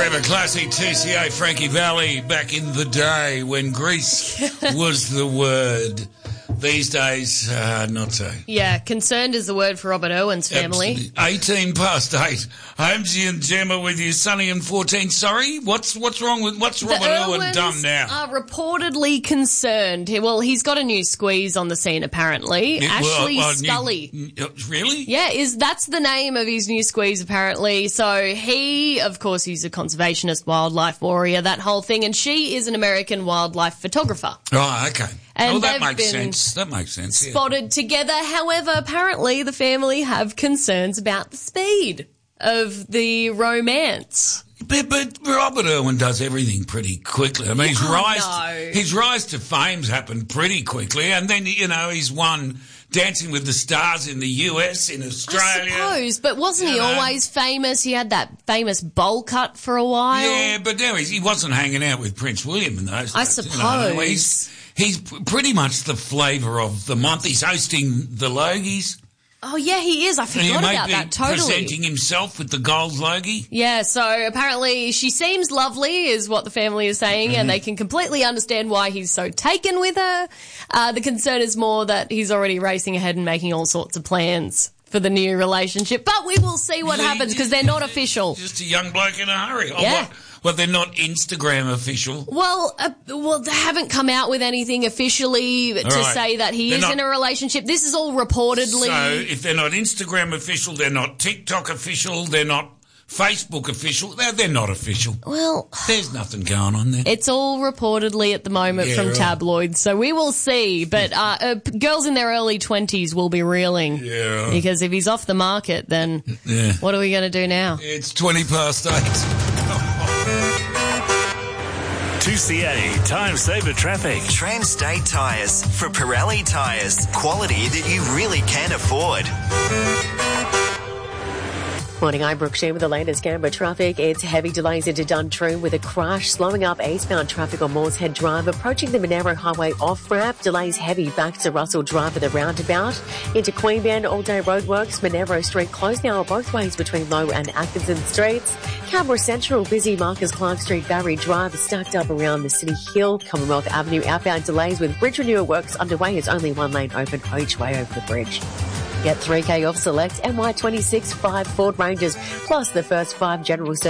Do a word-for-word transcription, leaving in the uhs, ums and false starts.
Forever classic T C A, Frankie Valli, back in the day when Greece was the word. These days, uh, not so. Yeah, concerned is the word for Robert Irwin's family. Absolutely. eighteen past eight. Holmesy and Gemma with you, Sunny and fourteen. Sorry, what's what's wrong with, what's The Robert Irwin Irwins done now? are reportedly concerned. He- Well, he's got a new squeeze on the scene, apparently. It- well, Ashley well, Scully. new- uh, really? Yeah, is that's the name of his new squeeze, apparently. So he, of course, he's a conservationist, wildlife warrior, that whole thing, and she is an American wildlife photographer. Oh, okay. And oh, that they've makes been sense. That makes sense. Yeah. Spotted together. However, apparently the family have concerns about the speed of the romance. But, but Robert Irwin does everything pretty quickly. I mean, his Yeah, rise, I know. his rise to fame's happened pretty quickly, and then you know he's won Dancing with the Stars in the U S, in Australia. I suppose, but wasn't You he know. always famous? He had that famous bowl cut for a while. Yeah, but now he's, he wasn't hanging out with Prince William in those I days. You know. suppose. He's, he's p- pretty much the flavour of the month. He's hosting the Logies. Oh, yeah, he is. I He forgot may about be that, totally. presenting himself with the gold Logie. Yeah, so apparently she seems lovely is what the family is saying, Mm-hmm. and they can completely understand why he's so taken with her. Uh, the concern is more that he's already racing ahead and making all sorts of plans for the new relationship. But we will see what Yeah, happens because they're not official. Just a young bloke in a hurry. Oh, Yeah. what? Well, they're not Instagram official. Well, uh, well, they haven't come out with anything officially to right. say that he They're is not- in a relationship. This is all reportedly. So if they're not Instagram official, they're not TikTok official, they're not Facebook official, they're, they're not official. Well, There's nothing going on there. it's all reportedly at the moment Yeah, from right. tabloids, so we will see. But uh, uh, p- girls in their early twenties will be reeling. Yeah, right. Because if he's off the market, then Yeah. what are we going to do now? It's twenty past eight. two C A Time Saver Traffic. Trans-State Tyres. For Pirelli Tyres. Quality that you really can afford. Morning, I'm Brooke Shea with the latest Canberra traffic. It's heavy delays into Duntroon with a crash slowing up eastbound traffic on Moores Head Drive. Approaching the Monaro Highway off-ramp, delays heavy back to Russell Drive at the roundabout. Into Queanbeyan, all-day roadworks. Monaro Street closed now both ways between Low and Atkinson Streets. Canberra Central, busy Marcus Clark Street, Barry Drive, stacked up around the City Hill. Commonwealth Avenue outbound delays with bridge renewal works underway as only one lane open each way over the bridge. Get three K off select M Y twenty-six five Ford Rangers, plus the first five general service